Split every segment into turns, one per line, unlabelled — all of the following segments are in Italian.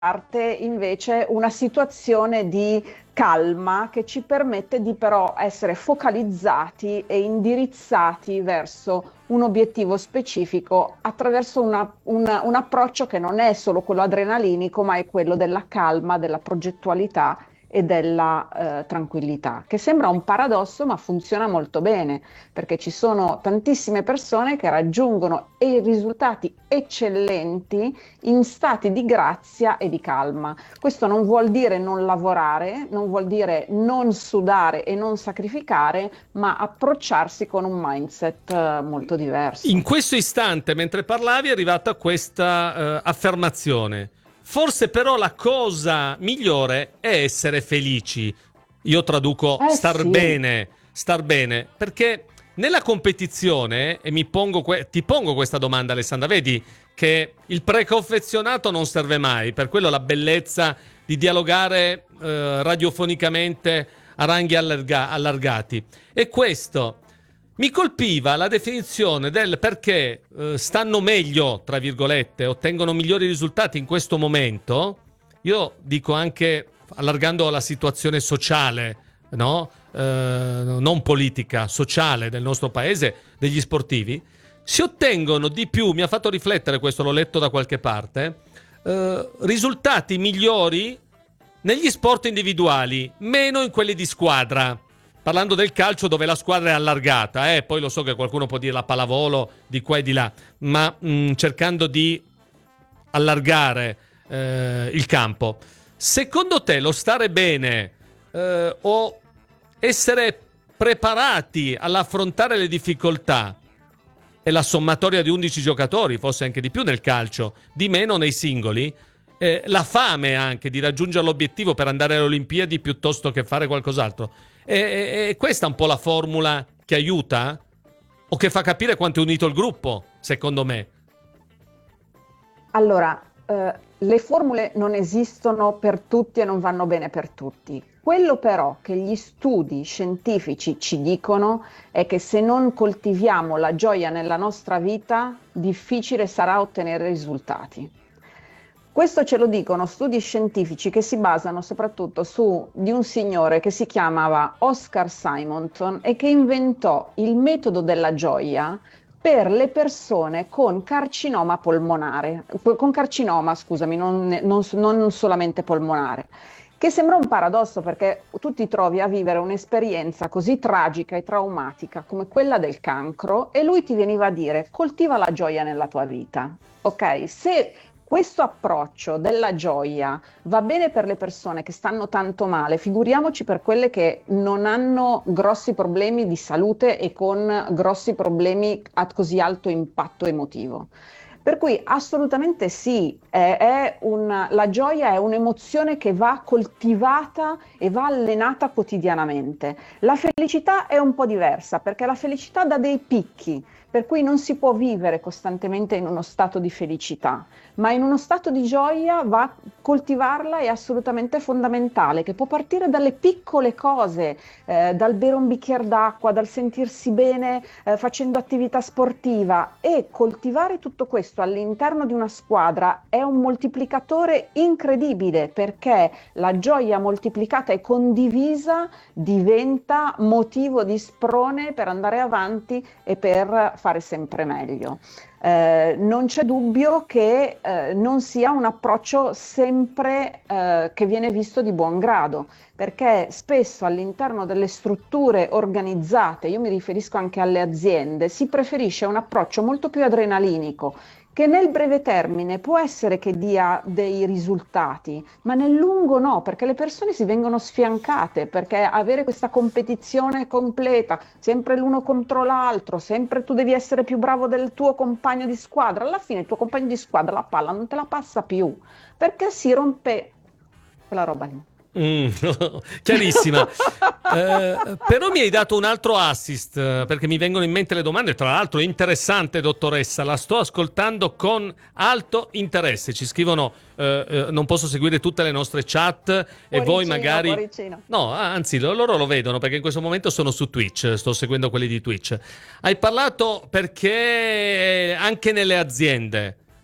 parte invece una situazione di calma che ci permette di però essere focalizzati e indirizzati verso un obiettivo specifico attraverso un approccio che non è solo quello adrenalinico, ma è quello della calma, della progettualità e della tranquillità, che sembra un paradosso, ma funziona molto bene, perché ci sono tantissime persone che raggiungono risultati eccellenti in stati di grazia e di calma. Questo non vuol dire non lavorare, non vuol dire non sudare e non sacrificare, ma approcciarsi con un mindset molto
In
diverso.
questo istante, mentre parlavi, è arrivata questa affermazione. Forse però la cosa migliore è essere felici. Io traduco
Eh sì.
star bene, perché nella competizione, e ti pongo questa domanda, Alessandra, vedi che il preconfezionato non serve mai, per quello la bellezza di dialogare radiofonicamente a ranghi allargati. E questo mi colpiva la definizione del perché stanno meglio, tra virgolette, ottengono migliori risultati in questo momento. Io dico anche allargando la situazione sociale, no? Non politica, sociale del nostro paese, degli sportivi, si ottengono di più, mi ha fatto riflettere questo, l'ho letto da qualche parte, risultati migliori negli sport individuali, meno in quelli di squadra. Parlando del calcio dove la squadra è allargata, poi lo so che qualcuno può dire la pallavolo di qua e di là, ma cercando di allargare il campo. Secondo te lo stare bene o essere preparati all'affrontare le difficoltà e la sommatoria di 11 giocatori, forse anche di più nel calcio, di meno nei singoli, la fame anche di raggiungere l'obiettivo per andare alle Olimpiadi piuttosto che fare qualcos'altro. E questa è un po' la formula che aiuta o che fa capire quanto è unito il gruppo, secondo me.
Allora, le formule non esistono per tutti e non vanno bene per tutti. Quello però che gli studi scientifici ci dicono è che se non coltiviamo la gioia nella nostra vita, difficile sarà ottenere risultati. Questo ce lo dicono studi scientifici che si basano soprattutto su di un signore che si chiamava Oscar Simonton e che inventò il metodo della gioia per le persone con carcinoma polmonare, con carcinoma, scusami, non solamente polmonare, che sembra un paradosso perché tu ti trovi a vivere un'esperienza così tragica e traumatica come quella del cancro e lui ti veniva a dire coltiva la gioia nella tua vita, ok? Se questo approccio della gioia va bene per le persone che stanno tanto male, figuriamoci per quelle che non hanno grossi problemi di salute e con grossi problemi a così alto impatto emotivo. Per cui assolutamente sì, la gioia è un'emozione che va coltivata e va allenata quotidianamente. La felicità è un po' diversa perché la felicità dà dei picchi, per cui non si può vivere costantemente in uno stato di felicità, ma in uno stato di gioia coltivarla è assolutamente fondamentale, che può partire dalle piccole cose, dal bere un bicchiere d'acqua, dal sentirsi bene facendo attività sportiva e coltivare tutto questo all'interno di una squadra è un moltiplicatore incredibile perché la gioia moltiplicata e condivisa diventa motivo di sprone per andare avanti e per fare sempre meglio. Non c'è dubbio che non sia un approccio sempre che viene visto di buon grado, perché spesso all'interno delle strutture organizzate, io mi riferisco anche alle aziende, si preferisce un approccio molto più adrenalinico, che nel breve termine può essere che dia dei risultati, ma nel lungo no, perché le persone si vengono sfiancate, perché avere questa competizione completa, sempre l'uno contro l'altro, sempre tu devi essere più bravo del tuo compagno di squadra, alla fine il tuo compagno di squadra la palla non te la passa più, perché si rompe quella roba lì.
Mm, chiarissima. Però mi hai dato un altro assist perché mi vengono in mente le domande. Tra l'altro, interessante, dottoressa. La sto ascoltando con alto interesse. Ci scrivono: non posso seguire tutte le nostre chat e voi
Cuoricino,
magari.
cuoricino.
No, anzi, loro lo vedono perché in questo momento sono su Twitch. Sto seguendo quelli di Twitch. Hai parlato perché anche nelle aziende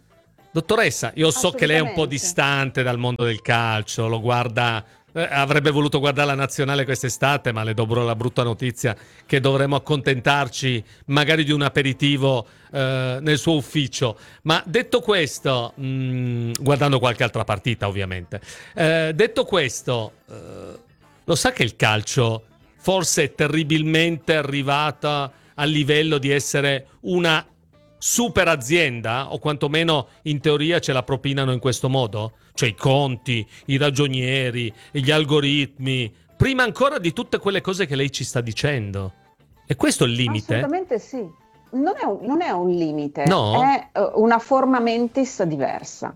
Dottoressa, io so che lei è un po'
Assolutamente.
distante dal mondo del calcio, lo guarda, avrebbe voluto guardare la nazionale quest'estate, ma le do la brutta notizia che dovremo accontentarci magari di un aperitivo nel suo ufficio. Ma detto questo, guardando qualche altra partita ovviamente, detto questo, lo sa che il calcio forse è terribilmente arrivata al livello di essere una super azienda, o quantomeno in teoria ce la propinano in questo modo? Cioè i conti, i ragionieri, gli algoritmi, prima ancora di tutte quelle cose che lei ci sta dicendo. E questo è il limite?
Assolutamente sì. Non è un limite,
No?
è una forma mentis diversa.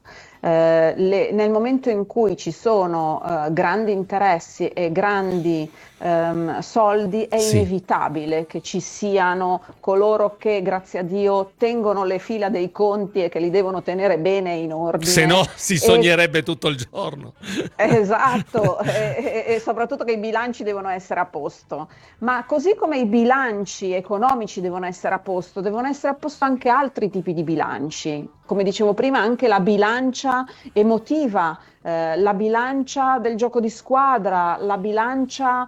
Nel momento in cui ci sono grandi interessi e grandi soldi, è
Sì.
inevitabile che ci siano coloro che, grazie a Dio, tengono le fila dei conti e che li devono tenere bene in
Se no
ordine.
si
E
sognerebbe tutto il giorno.
Esatto, e soprattutto che i bilanci devono essere a posto. Ma così come i bilanci economici devono essere a posto anche altri tipi di bilanci. Come dicevo prima, anche la bilancia emotiva, la bilancia del gioco di squadra, la bilancia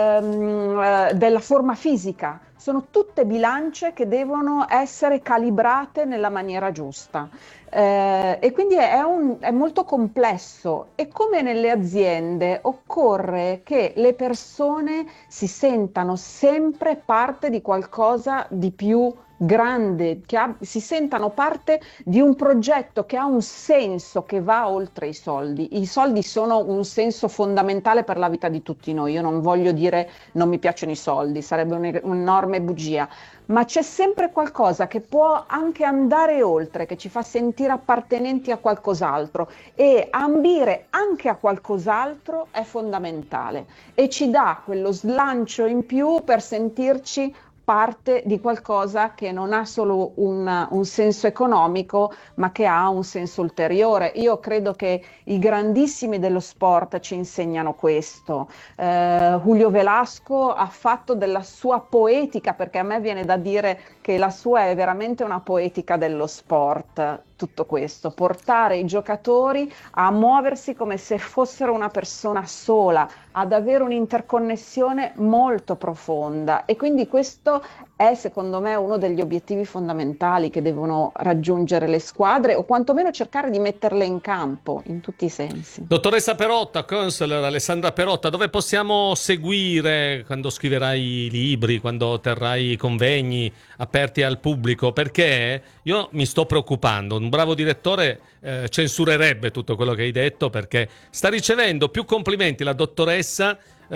della forma fisica. Sono tutte bilance che devono essere calibrate nella maniera giusta. E quindi è molto complesso e come nelle aziende occorre che le persone si sentano sempre parte di qualcosa di più grande, si sentano parte di un progetto che ha un senso che va oltre i soldi. I soldi sono un senso fondamentale per la vita di tutti noi. Io non voglio dire non mi piacciono i soldi, sarebbe un'enorme bugia, ma c'è sempre qualcosa che può anche andare oltre, che ci fa sentire appartenenti a qualcos'altro e ambire anche a qualcos'altro è fondamentale e ci dà quello slancio in più per sentirci parte di qualcosa che non ha solo un senso economico, ma che ha un senso ulteriore. Io credo che i grandissimi dello sport ci insegnano questo. Julio Velasco ha fatto della sua poetica, perché a me viene da dire che la sua è veramente una poetica dello sport. Tutto questo, portare i giocatori a muoversi come se fossero una persona sola, ad avere un'interconnessione molto profonda e quindi questo è secondo me uno degli obiettivi fondamentali che devono raggiungere le squadre o quantomeno cercare di metterle in campo in tutti i sensi.
Dottoressa Perotta, counselor Alessandra Perotta, dove possiamo seguire quando scriverai libri, quando terrai convegni aperti al pubblico? Perché io mi sto preoccupando. Un bravo direttore censurerebbe tutto quello che hai detto perché sta ricevendo più complimenti la dottoressa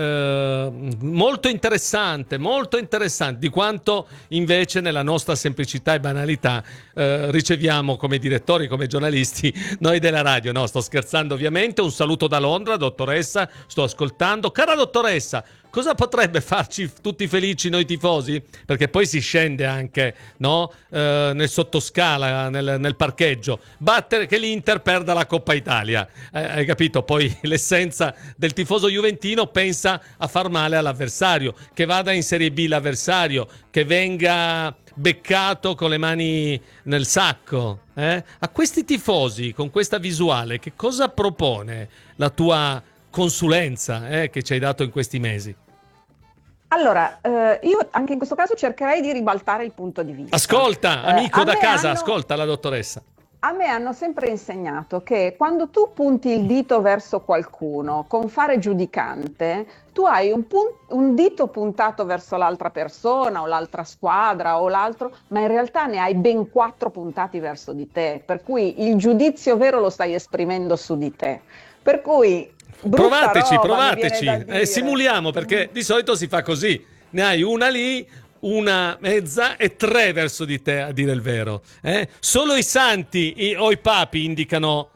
molto interessante di quanto invece nella nostra semplicità e banalità riceviamo come direttori, come giornalisti noi della radio. No, sto scherzando ovviamente. Un saluto da Londra, dottoressa, sto ascoltando. Cara dottoressa, cosa potrebbe farci tutti felici noi tifosi? Perché poi si scende anche, no? Nel sottoscala, nel parcheggio. Battere che l'Inter perda la Coppa Italia. Hai capito? Poi l'essenza del tifoso juventino pensa a far male all'avversario, che vada in Serie B l'avversario, che venga beccato con le mani nel sacco. A questi tifosi, con questa visuale, che cosa propone la tua consulenza che ci hai dato in questi mesi?
Allora, io anche in questo caso cercherei di ribaltare il punto di vista.
Ascolta, amico
A
da
me
casa,
hanno,
ascolta la dottoressa.
A me hanno sempre insegnato che quando tu punti il dito verso qualcuno con fare giudicante, tu hai un dito puntato verso l'altra persona o l'altra squadra o l'altro, ma in realtà ne hai ben quattro puntati verso di te, per cui il giudizio vero lo stai esprimendo su di te. Per cui brutta roba, mi viene da dire.
Simuliamo perché di solito si fa così. Ne hai una lì, una mezza e tre verso di te, a dire il vero. Solo i santi o i papi indicano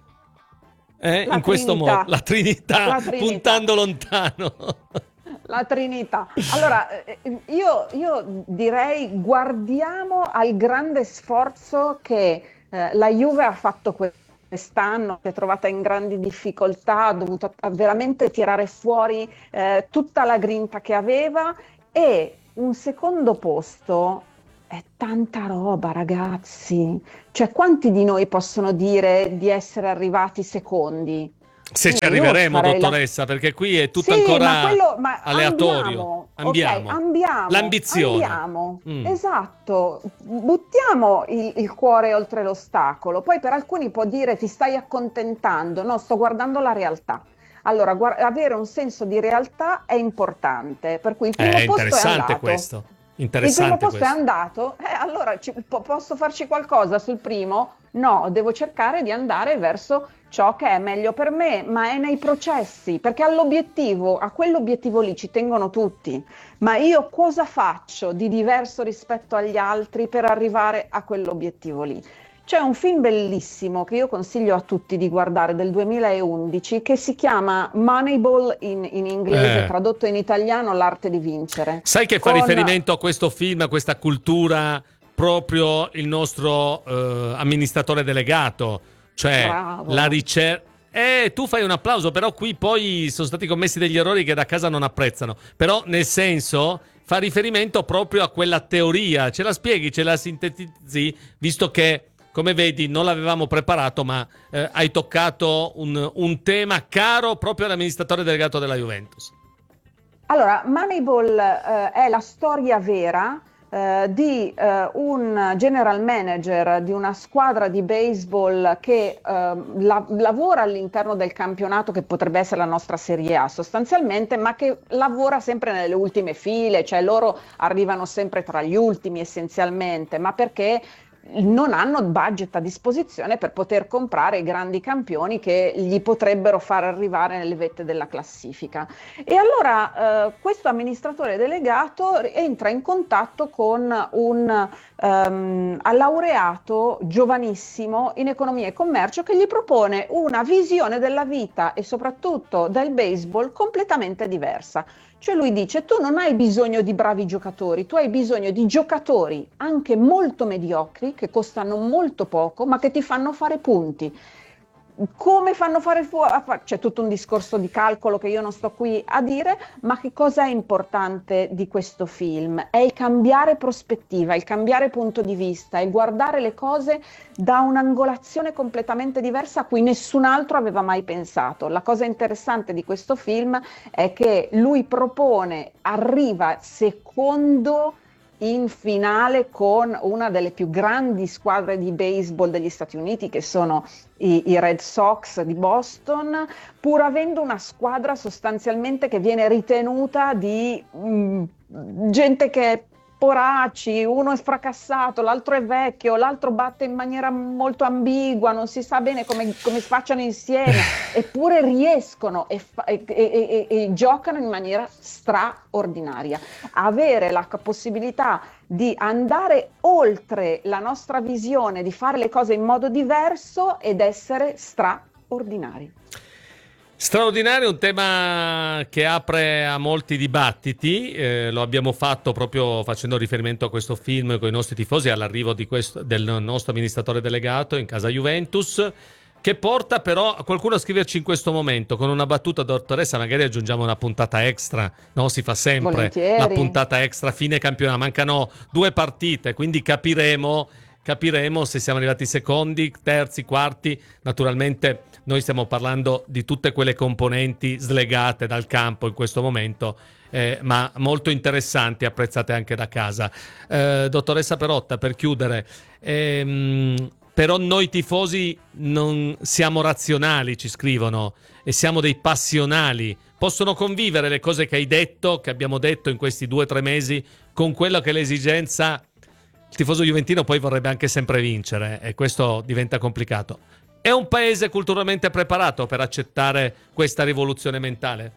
in questo modo la Trinità,
La Trinità.
puntando lontano.
La Trinità. Allora, io direi guardiamo al grande sforzo che la Juve ha fatto quest'anno, si è trovata in grandi difficoltà, ha dovuto veramente tirare fuori tutta la grinta che aveva e un secondo posto È tanta roba, ragazzi. Cioè, quanti di noi possono dire di essere arrivati secondi?
Se ci
Io
arriveremo,
farei la...
dottoressa, perché qui è tutto
Sì, ma
ancora
quello, ma
aleatorio.
ok,
Ambiamo. L'ambizione.
andiamo,
Mm.
esatto, buttiamo il cuore oltre l'ostacolo. Poi per alcuni può dire ti stai accontentando, no, sto guardando la realtà. Allora, avere un senso di realtà è importante, per cui il
È
primo posto è
interessante
andato.
questo.
Il primo
Interessante
posto è
questo.
andato, allora posso farci qualcosa sul primo? No, devo cercare di andare verso ciò che è meglio per me, ma è nei processi, perché all'obiettivo, a quell'obiettivo lì ci tengono tutti. Ma io cosa faccio di diverso rispetto agli altri per arrivare a quell'obiettivo lì? C'è un film bellissimo che io consiglio a tutti di guardare del 2011 che si chiama Moneyball in inglese,
Eh,
tradotto in italiano L'arte di vincere.
Sai che fa
Con
riferimento a questo film, a questa cultura, proprio il nostro amministratore delegato, cioè la
Bravo.
ricerca. Tu fai un applauso, però qui poi sono stati commessi degli errori che da casa non apprezzano. Però, nel senso, fa riferimento proprio a quella teoria. Ce la spieghi, ce la sintetizzi, visto che, come vedi, non l'avevamo preparato, ma hai toccato un tema caro proprio all'amministratore delegato della Juventus.
Allora, Moneyball è la storia vera di un general manager di una squadra di baseball che lavora all'interno del campionato che potrebbe essere la nostra Serie A sostanzialmente, ma che lavora sempre nelle ultime file, cioè loro arrivano sempre tra gli ultimi essenzialmente, ma perché non hanno budget a disposizione per poter comprare i grandi campioni che gli potrebbero far arrivare nelle vette della classifica. E allora questo amministratore delegato entra in contatto con un laureato giovanissimo in economia e commercio che gli propone una visione della vita e soprattutto del baseball completamente diversa. Cioè lui dice, tu non hai bisogno di bravi giocatori, tu hai bisogno di giocatori anche molto mediocri, che costano molto poco, ma che ti fanno fare punti. Come fanno fare c'è tutto un discorso di calcolo che io non sto qui a dire, ma che cosa è importante di questo film? È il cambiare prospettiva, il cambiare punto di vista, il guardare le cose da un'angolazione completamente diversa a cui nessun altro aveva mai pensato. La cosa interessante di questo film è che lui propone, arriva secondo in finale con una delle più grandi squadre di baseball degli Stati Uniti, che sono i Red Sox di Boston, pur avendo una squadra sostanzialmente che viene ritenuta di gente che è poracci, uno è fracassato, l'altro è vecchio, l'altro batte in maniera molto ambigua, non si sa bene come facciano insieme, eppure riescono e giocano in maniera straordinaria. Avere la possibilità di andare oltre la nostra visione, di fare le cose in modo diverso ed essere straordinari.
Straordinario, un tema che apre a molti dibattiti, lo abbiamo fatto proprio facendo riferimento a questo film con i nostri tifosi all'arrivo del nostro amministratore delegato in casa Juventus, che porta però a qualcuno a scriverci in questo momento con una battuta, dottoressa, magari aggiungiamo una puntata extra, no? Si fa sempre la
Volentieri.
puntata extra fine campionato, mancano 2 partite, quindi capiremo se siamo arrivati secondi, terzi, quarti. Naturalmente noi stiamo parlando di tutte quelle componenti slegate dal campo in questo momento, ma molto interessanti, apprezzate anche da casa. Dottoressa Perotta, per chiudere, però noi tifosi non siamo razionali, ci scrivono, e siamo dei passionali. Possono convivere le cose che hai detto, che abbiamo detto in questi 2 o 3 mesi, con quello che è l'esigenza. Il tifoso juventino poi vorrebbe anche sempre vincere e questo diventa complicato. È un paese culturalmente preparato per accettare questa rivoluzione mentale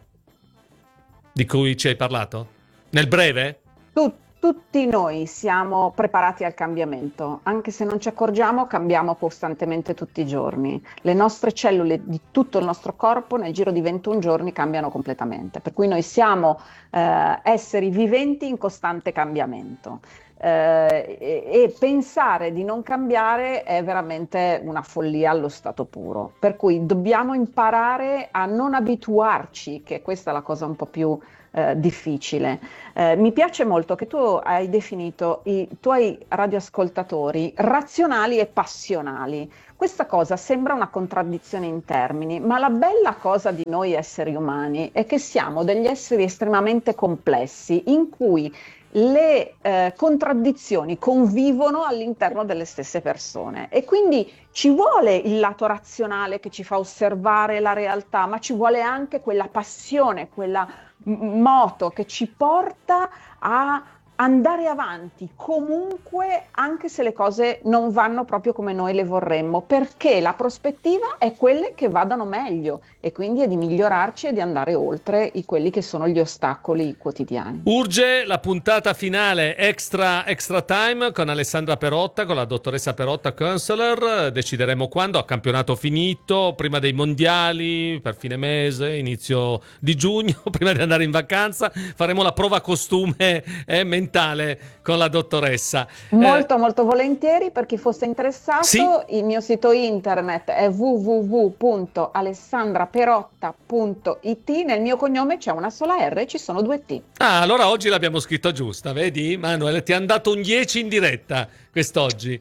di cui ci hai parlato? Nel breve?
Tutti noi siamo preparati al cambiamento, anche se non ci accorgiamo, cambiamo costantemente tutti i giorni. Le nostre cellule di tutto il nostro corpo nel giro di 21 giorni cambiano completamente, per cui noi siamo esseri viventi in costante cambiamento. e pensare di non cambiare è veramente una follia allo stato puro. Per cui dobbiamo imparare a non abituarci, che questa è la cosa un po' più difficile. Mi piace molto che tu hai definito i tuoi radioascoltatori razionali e passionali. Questa cosa sembra una contraddizione in termini, ma la bella cosa di noi esseri umani è che siamo degli esseri estremamente complessi in cui le contraddizioni convivono all'interno delle stesse persone e quindi ci vuole il lato razionale che ci fa osservare la realtà, ma ci vuole anche quella passione, quella moto che ci porta a andare avanti comunque, anche se le cose non vanno proprio come noi le vorremmo, perché la prospettiva è quelle che vadano meglio e quindi è di migliorarci e di andare oltre quelli che sono gli ostacoli quotidiani.
Urge la puntata finale extra time con Alessandra Perotta, con la dottoressa Perotta counselor. Decideremo quando, a campionato finito, prima dei mondiali, per fine mese, inizio di giugno, prima di andare in vacanza, faremo la prova costume mentale con la dottoressa.
Molto volentieri, per chi fosse interessato.
Sì?
Il mio sito internet è www.alessandraperotta.it. Nel mio cognome c'è una sola R, ci sono 2 T.
Allora oggi l'abbiamo scritto giusta, vedi? Manuel, ti hanno dato un 10 in diretta quest'oggi.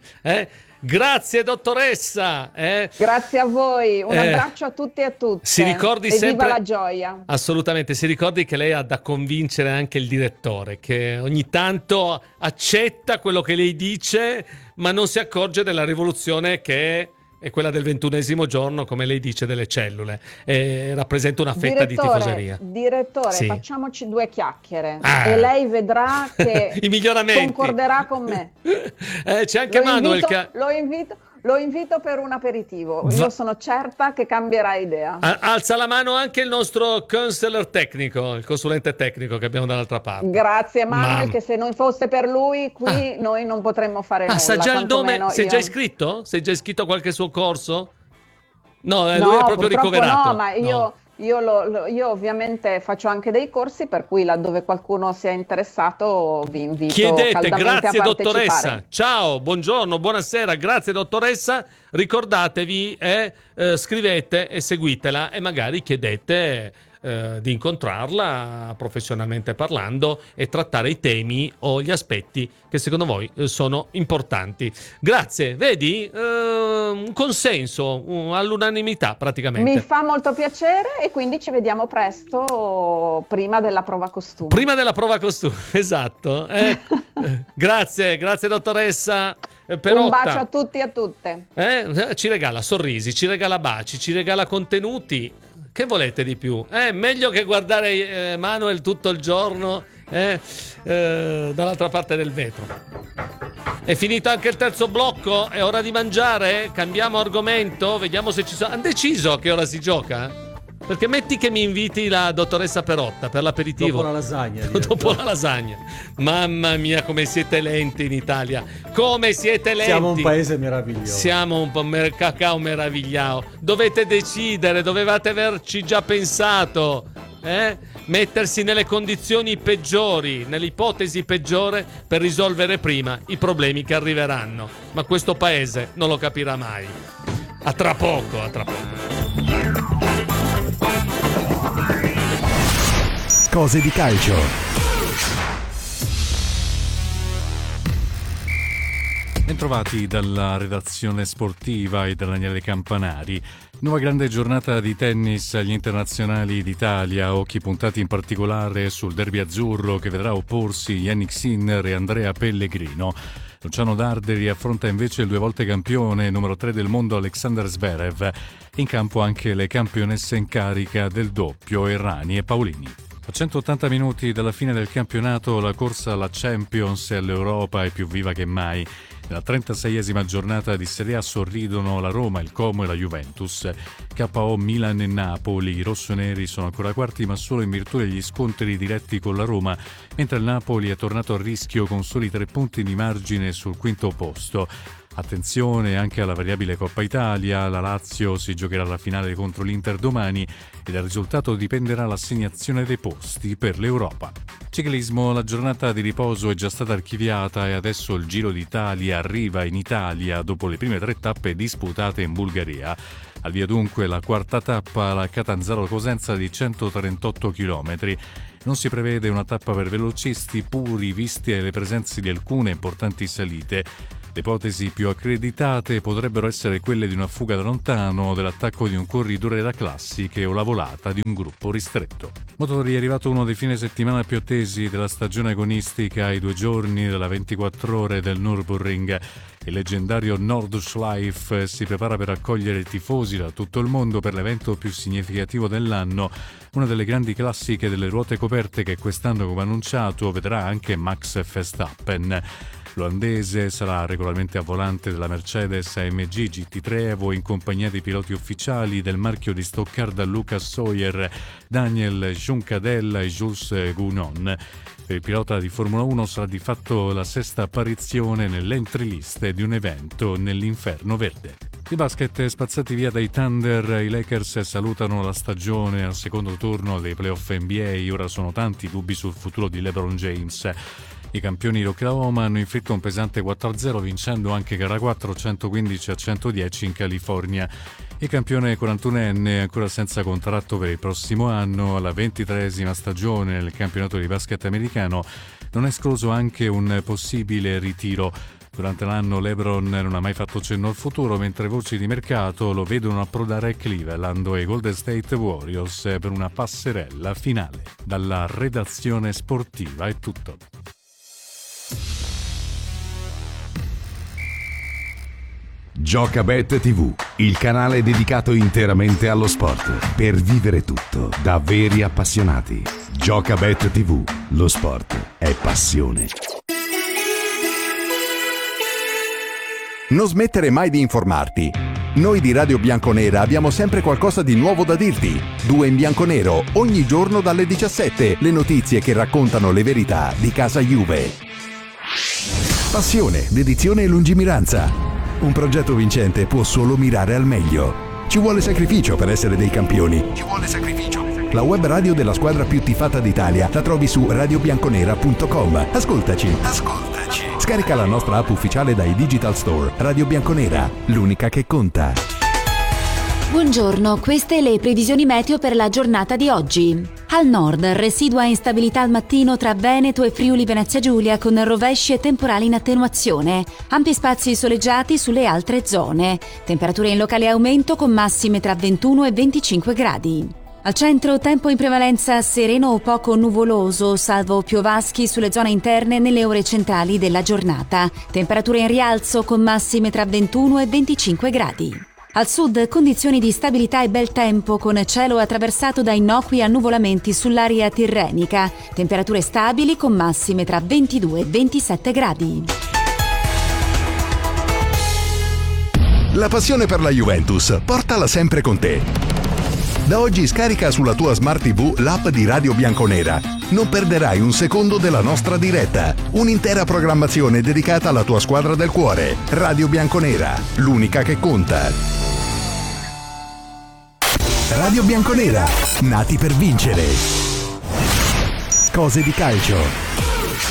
Grazie dottoressa.
Grazie a voi, un abbraccio a tutti e a tutte.
Si ricordi
e
sempre,
viva la gioia.
Assolutamente, si ricordi che lei ha da convincere anche il direttore, che ogni tanto accetta quello che lei dice, ma non si accorge della rivoluzione che è quella del 21° giorno, come lei dice, delle cellule. Rappresenta una fetta di tifoseria.
Direttore,
sì.
Facciamoci 2 chiacchiere e lei vedrà che
i miglioramenti.
Concorderà con me.
C'è anche Manuel che...
Lo invito per un aperitivo. Io sono certa che cambierà idea.
Alza la mano anche il nostro counselor tecnico, il consulente tecnico che abbiamo dall'altra parte.
Grazie Manuel, che se non fosse per lui qui noi non potremmo fare nulla.
Sa già il nome? Sei già iscritto? Sei già iscritto a qualche suo corso? No, lui è proprio ricoverato.
No, ma io ovviamente faccio anche dei corsi, per cui laddove qualcuno sia interessato vi invito
Chiedete, grazie
a
dottoressa. Ciao, buongiorno, buonasera, grazie dottoressa. Ricordatevi, scrivete e seguitela e magari chiedete di incontrarla professionalmente parlando e trattare i temi o gli aspetti che secondo voi sono importanti. Grazie, vedi? Un consenso all'unanimità praticamente.
Mi fa molto piacere e quindi ci vediamo presto prima della prova costume.
Prima della prova costume, esatto. Grazie dottoressa Perotta.
Un bacio a tutti e a tutte.
Ci regala sorrisi, ci regala baci, ci regala contenuti. Che volete di più? Meglio che guardare Manuel tutto il giorno dall'altra parte del vetro. È finito anche il terzo blocco? È ora di mangiare? Cambiamo argomento? Vediamo se ci sono... Hanno deciso a che ora si gioca? Perché metti che mi inviti la dottoressa Perotta per l'aperitivo.
Dopo la lasagna.
Dopo la lasagna. Mamma mia, come siete lenti in Italia. Come siete lenti.
Siamo un paese meraviglioso.
Siamo un po' cacao meravigliao. Dovete decidere, dovevate averci già pensato. Mettersi nelle condizioni peggiori, nell'ipotesi peggiore, per risolvere prima i problemi che arriveranno. Ma questo paese non lo capirà mai. A tra poco, a tra poco.
Cose di calcio.
Bentrovati dalla redazione sportiva e da Daniele Campanari. Nuova grande giornata di tennis agli internazionali d'Italia, occhi puntati in particolare sul derby azzurro che vedrà opporsi Jannik Sinner e Andrea Pellegrino. Luciano Darderi affronta invece il 2 volte campione, numero 3 del mondo Alexander Zverev. In campo anche le campionesse in carica del doppio Errani e Paolini. A 180 minuti dalla fine del campionato la corsa alla Champions e all'Europa è più viva che mai. Nella 36esima giornata di Serie A sorridono la Roma, il Como e la Juventus. KO Milan e Napoli, i rossoneri sono ancora quarti ma solo in virtù degli scontri diretti con la Roma, mentre il Napoli è tornato a rischio con soli 3 punti di margine sul quinto posto. Attenzione anche alla variabile Coppa Italia, la Lazio si giocherà la finale contro l'Inter domani e dal risultato dipenderà l'assegnazione dei posti per l'Europa. Ciclismo, la giornata di riposo è già stata archiviata e adesso il Giro d'Italia arriva in Italia dopo le prime 3 tappe disputate in Bulgaria. Al via dunque la quarta tappa, la Catanzaro-Cosenza di 138 km. Non si prevede una tappa per velocisti puri visti le presenze di alcune importanti salite. Le ipotesi più accreditate potrebbero essere quelle di una fuga da lontano, dell'attacco di un corridore da classiche o la volata di un gruppo ristretto. Motori, è arrivato uno dei fine settimana più attesi della stagione agonistica, i 2 giorni della 24 ore del Nürburgring. Il leggendario Nordschleife si prepara per accogliere tifosi da tutto il mondo per l'evento più significativo dell'anno, una delle grandi classiche delle ruote coperte che quest'anno, come annunciato, vedrà anche Max Verstappen. L'olandese sarà regolarmente a volante della Mercedes AMG GT3 Evo in compagnia dei piloti ufficiali del marchio di Stoccarda Lucas Sawyer, Daniel Juncadella e Jules Gounon. Per il pilota di Formula 1 sarà di fatto la 6ª apparizione nell'entry list di un evento nell'inferno verde. Di basket, spazzati via dai Thunder, i Lakers salutano la stagione al secondo turno dei playoff NBA. Ora sono tanti dubbi sul futuro di LeBron James. I campioni di Oklahoma hanno inflitto un pesante 4-0 vincendo anche gara 4 115-110 in California. Il campione 41enne, ancora senza contratto per il prossimo anno, alla 23esima stagione nel campionato di basket americano, non è escluso anche un possibile ritiro. Durante l'anno LeBron non ha mai fatto cenno al futuro, mentre voci di mercato lo vedono approdare a Cleveland e Golden State Warriors per una passerella finale. Dalla redazione sportiva è tutto.
Giocabet TV, il canale dedicato interamente allo sport, per vivere tutto da veri appassionati. Giocabet TV, lo sport è passione.
Non smettere mai di informarti. Noi di Radio Bianconera abbiamo sempre qualcosa di nuovo da dirti. 2 in bianco-nero, ogni giorno dalle 17, le notizie che raccontano le verità di casa Juve. Passione, dedizione e lungimiranza. Un progetto vincente può solo mirare al meglio. Ci vuole sacrificio per essere dei campioni. Ci vuole sacrificio. La web radio della squadra più tifata d'Italia la trovi su radiobianconera.com. Ascoltaci. Scarica la nostra app ufficiale dai Digital Store. Radio Bianconera, l'unica che conta.
Buongiorno, queste le previsioni meteo per la giornata di oggi. Al nord, residua instabilità al mattino tra Veneto e Friuli Venezia Giulia con rovesci e temporali in attenuazione. Ampi spazi soleggiati sulle altre zone. Temperature in locale aumento con massime tra 21 e 25 gradi. Al centro, tempo in prevalenza sereno o poco nuvoloso, salvo piovaschi sulle zone interne nelle ore centrali della giornata. Temperature in rialzo con massime tra 21 e 25 gradi. Al sud, condizioni di stabilità e bel tempo con cielo attraversato da innocui annuvolamenti sull'area tirrenica. Temperature stabili con massime tra 22 e 27 gradi.
La passione per la Juventus, portala sempre con te. Da oggi scarica sulla tua Smart TV l'app di Radio Bianconera. Non perderai un secondo della nostra diretta. Un'intera programmazione dedicata alla tua squadra del cuore. Radio Bianconera, l'unica che conta. Radio Bianconera, nati per vincere. Cose di calcio.